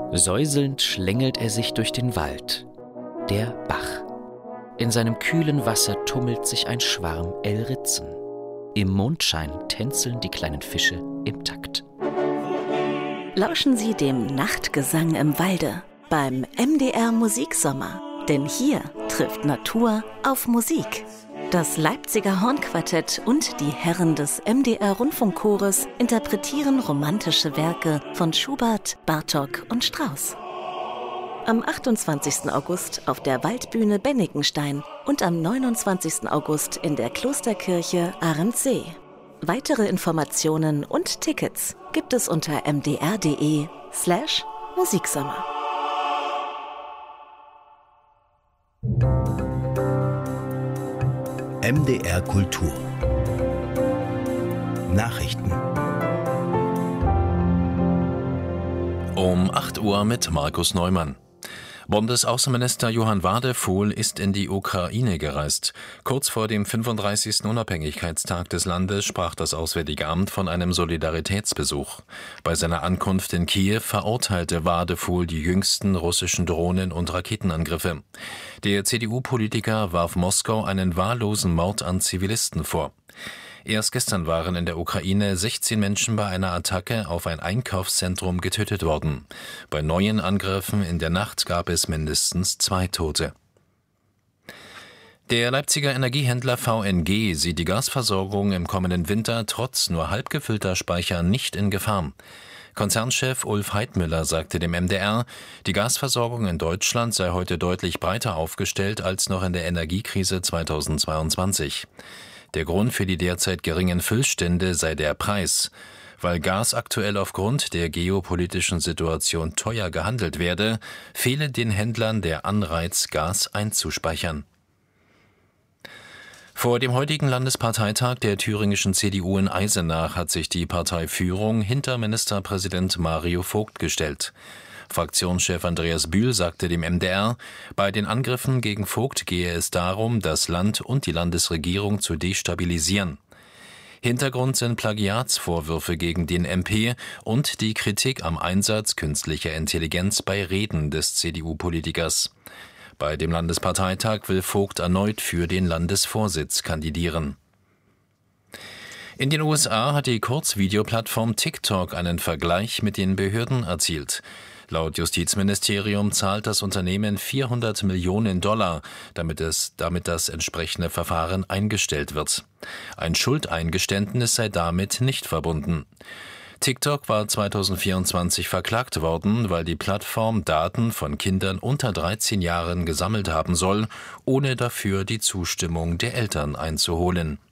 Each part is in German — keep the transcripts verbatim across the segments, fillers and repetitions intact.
Säuselnd schlängelt er sich durch den Wald. Der Bach. In seinem kühlen Wasser tummelt sich ein Schwarm Elritzen. Im Mondschein tänzeln die kleinen Fische im Takt. Lauschen Sie dem Nachtgesang im Walde beim M D R Musiksommer. Denn hier trifft Natur auf Musik. Das Leipziger Hornquartett und die Herren des M D R Rundfunkchores interpretieren romantische Werke von Schubert, Bartók und Strauss. Am achtundzwanzigsten August auf der Waldbühne Bennikenstein und am neunundzwanzigsten August in der Klosterkirche Arendsee. Weitere Informationen und Tickets gibt es unter mdr.de slash Musiksommer. M D R Kultur Nachrichten Um acht Uhr mit Markus Neumann. Bundesaußenminister Johann Wadefuhl ist in die Ukraine gereist. Kurz vor dem fünfunddreißigsten Unabhängigkeitstag des Landes sprach das Auswärtige Amt von einem Solidaritätsbesuch. Bei seiner Ankunft in Kiew verurteilte Wadefuhl die jüngsten russischen Drohnen- und Raketenangriffe. Der C D U-Politiker warf Moskau einen wahllosen Mord an Zivilisten vor. Erst gestern waren in der Ukraine sechzehn Menschen bei einer Attacke auf ein Einkaufszentrum getötet worden. Bei neuen Angriffen in der Nacht gab es mindestens zwei Tote. Der Leipziger Energiehändler V N G sieht die Gasversorgung im kommenden Winter trotz nur halb gefüllter Speicher nicht in Gefahr. Konzernchef Ulf Heidmüller sagte dem M D R, die Gasversorgung in Deutschland sei heute deutlich breiter aufgestellt als noch in der Energiekrise zweitausendzweiundzwanzig. Der Grund für die derzeit geringen Füllstände sei der Preis. Weil Gas aktuell aufgrund der geopolitischen Situation teuer gehandelt werde, fehle den Händlern der Anreiz, Gas einzuspeichern. Vor dem heutigen Landesparteitag der thüringischen C D U in Eisenach hat sich die Parteiführung hinter Ministerpräsident Mario Vogt gestellt. Fraktionschef Andreas Bühl sagte dem M D R, bei den Angriffen gegen Vogt gehe es darum, das Land und die Landesregierung zu destabilisieren. Hintergrund sind Plagiatsvorwürfe gegen den M P und die Kritik am Einsatz künstlicher Intelligenz bei Reden des C D U-Politikers. Bei dem Landesparteitag will Vogt erneut für den Landesvorsitz kandidieren. In den U S A hat die Kurzvideoplattform TikTok einen Vergleich mit den Behörden erzielt. Laut Justizministerium zahlt das Unternehmen vierhundert Millionen Dollar, damit, es, damit das entsprechende Verfahren eingestellt wird. Ein Schuldeingeständnis sei damit nicht verbunden. TikTok war zweitausendvierundzwanzig verklagt worden, weil die Plattform Daten von Kindern unter dreizehn Jahren gesammelt haben soll, ohne dafür die Zustimmung der Eltern einzuholen.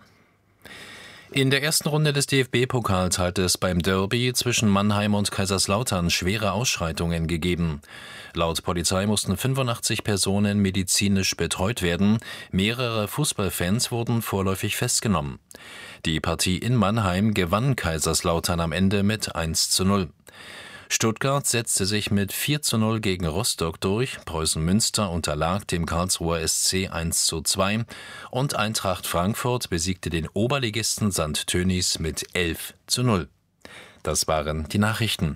In der ersten Runde des D F B-Pokals hat es beim Derby zwischen Mannheim und Kaiserslautern schwere Ausschreitungen gegeben. Laut Polizei mussten fünfundachtzig Personen medizinisch betreut werden. Mehrere Fußballfans wurden vorläufig festgenommen. Die Partie in Mannheim gewann Kaiserslautern am Ende mit eins zu null. Stuttgart setzte sich mit vier zu null gegen Rostock durch, Preußen Münster unterlag dem Karlsruher S C eins zu zwei und Eintracht Frankfurt besiegte den Oberligisten Sankt Tönnies mit elf zu null. Das waren die Nachrichten.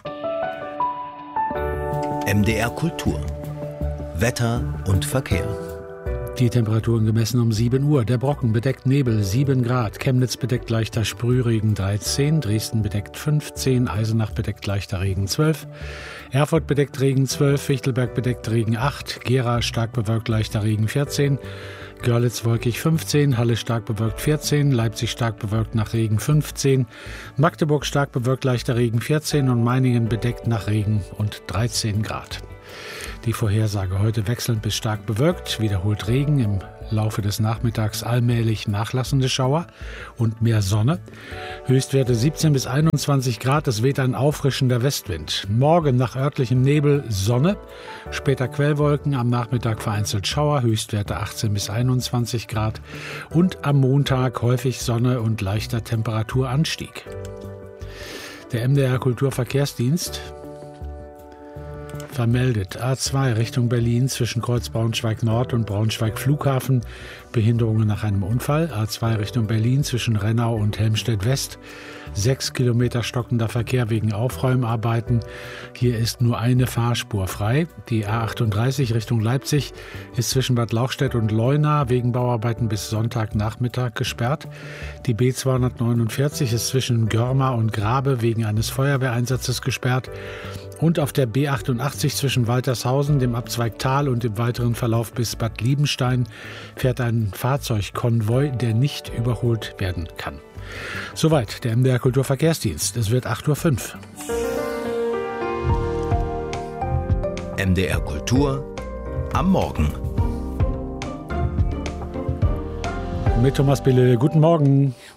M D R Kultur Wetter und Verkehr. Die Temperaturen gemessen um sieben Uhr. Der Brocken bedeckt Nebel sieben Grad, Chemnitz bedeckt leichter Sprühregen dreizehn, Dresden bedeckt fünfzehn, Eisenach bedeckt leichter Regen zwölf, Erfurt bedeckt Regen zwölf, Fichtelberg bedeckt Regen acht, Gera stark bewölkt leichter Regen vierzehn, Görlitz wolkig fünfzehn, Halle stark bewölkt vierzehn, Leipzig stark bewölkt nach Regen fünfzehn, Magdeburg stark bewölkt leichter Regen vierzehn und Meiningen bedeckt nach Regen und dreizehn Grad. Die Vorhersage heute wechselnd bis stark bewölkt, wiederholt Regen, im Laufe des Nachmittags allmählich nachlassende Schauer und mehr Sonne. Höchstwerte siebzehn bis einundzwanzig Grad, es weht ein auffrischender Westwind. Morgen nach örtlichem Nebel Sonne, später Quellwolken, am Nachmittag vereinzelt Schauer, Höchstwerte achtzehn bis einundzwanzig Grad und am Montag häufig Sonne und leichter Temperaturanstieg. Der M D R Kulturverkehrsdienst. vermeldet. A zwei Richtung Berlin zwischen Kreuz Braunschweig Nord und Braunschweig Flughafen. Behinderungen nach einem Unfall. A zwei Richtung Berlin zwischen Rennau und Helmstedt West. Sechs Kilometer stockender Verkehr wegen Aufräumarbeiten. Hier ist nur eine Fahrspur frei. Die A achtunddreißig Richtung Leipzig ist zwischen Bad Lauchstädt und Leuna wegen Bauarbeiten bis Sonntagnachmittag gesperrt. Die B zweihundertneunundvierzig ist zwischen Görma und Grabe wegen eines Feuerwehreinsatzes gesperrt. Und auf der B achtundachtzig zwischen Waltershausen, dem Abzweig Tal und dem weiteren Verlauf bis Bad Liebenstein fährt ein Fahrzeugkonvoi, der nicht überholt werden kann. Soweit der M D R Kulturverkehrsdienst. Es wird acht Uhr fünf. M D R Kultur am Morgen. Mit Thomas Bille, guten Morgen.